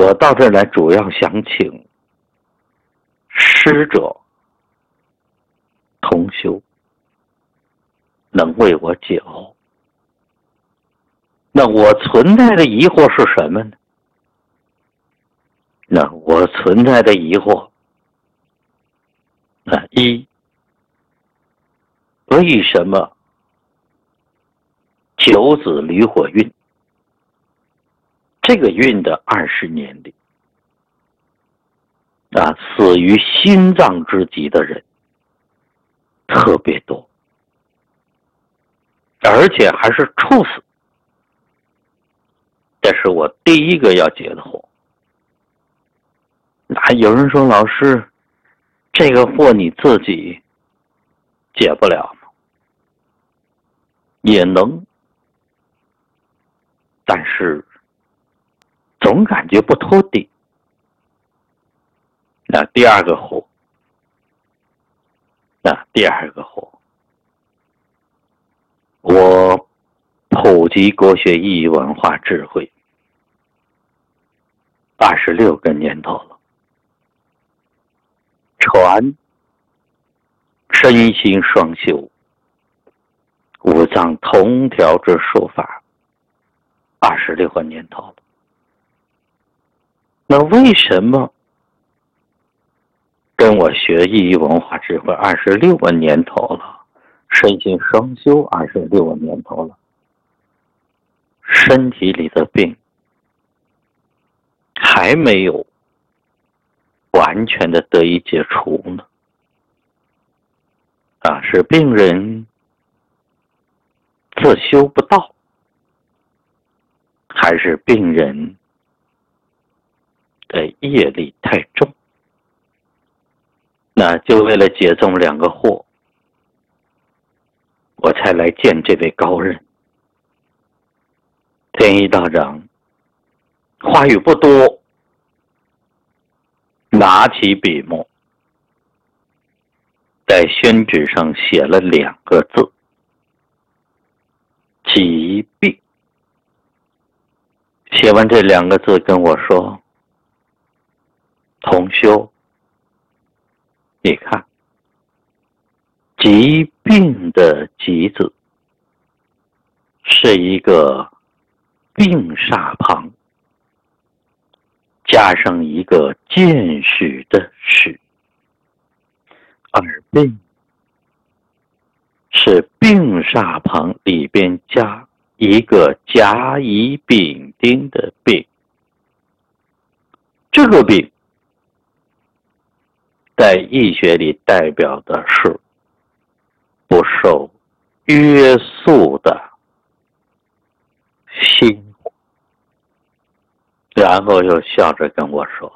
我到这儿来主要想请师者同修能为我解惑。那我存在的疑惑是什么呢？那我存在的疑惑，一，为什么九子离火运这个运的20年里死于心脏之疾的人特别多，而且还是猝死。这是我第一个要解的惑。那有人说，老师，这个惑你自己解不了吗？也能，但是总感觉不托底。那第二个惑，我普及国学意义文化智慧26个年头了，传身心双修、五脏同调之术法26个年头了。那为什么跟我学意义文化智慧26个年头了，身心双修26个年头了，身体里的病还没有完全的得以解除呢？是病人自修不到，还是病人的业力太重？那就为了解这么两个惑，我才来见这位高人。天一道长话语不多，拿起笔墨，在宣纸上写了2个字：疾病。写完这2个字跟我说，同修，你看，疾病的疾字是一个病煞旁加上一个见识的识，而病是病煞旁里边加一个甲乙丙丁的病。这个病在医学里代表的是不受约束的心。然后又笑着跟我说，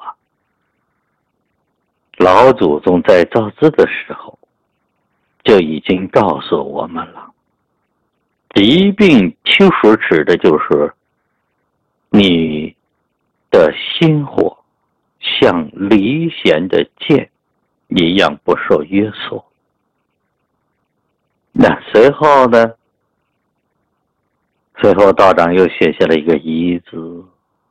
老祖宗在造字的时候就已经告诉我们了，疾病其实指的就是你的心火像离弦的箭一样不受约束。那随后呢？随后道长又写下了一个医字，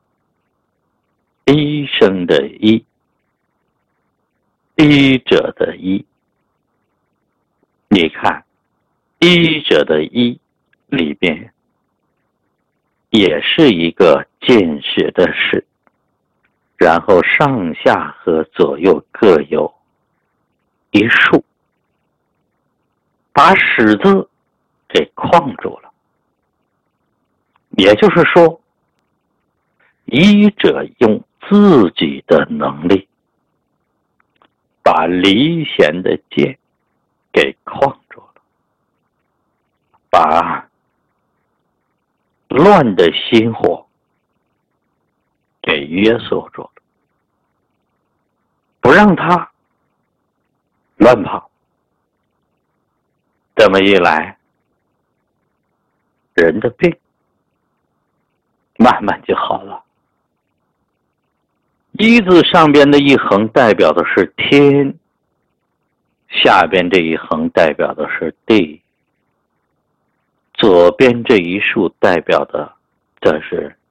医生的医，医者的医。你看，医者的医里边也是一个见识的识，然后上下和左右各有一竖，把始字给框住了。也就是说，医者用自己的能力把离弦的箭给框住了，把乱的心火给约束住了，不让它乱跑。这么一来，人的病慢慢就好了。一字上边的一横代表的是天，下边这一横代表的是地，左边这一竖代表的这是